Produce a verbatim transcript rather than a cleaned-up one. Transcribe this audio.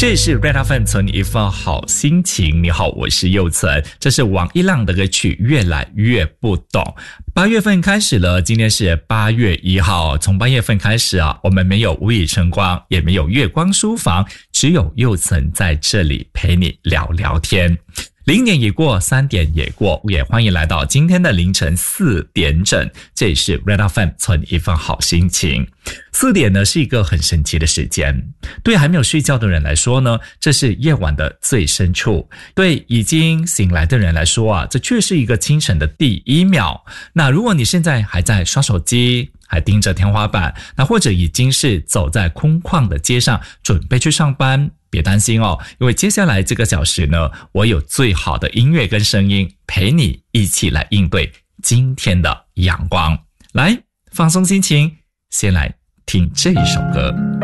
这是 Red F M 存一份好心情。你好，我是佑存。这是王一浪的歌曲《越来越不懂》。八月份开始了，今天是八月一号。从八月份开始啊，我们没有无语晨光，也没有月光书房，只有佑存在这里陪你聊聊天。零点已过，三点也过，也欢迎来到今天的凌晨四点整。这里是 Red F M 存一份好心情。四点呢是一个很神奇的时间，对还没有睡觉的人来说呢，这是夜晚的最深处；对已经醒来的人来说啊，这却是一个清晨的第一秒。那如果你现在还在刷手机，还盯着天花板，那或者已经是走在空旷的街上准备去上班，别担心哦，因为接下来这个小时呢，我有最好的音乐跟声音陪你一起来应对今天的阳光。来放松心情，先来听这一首歌。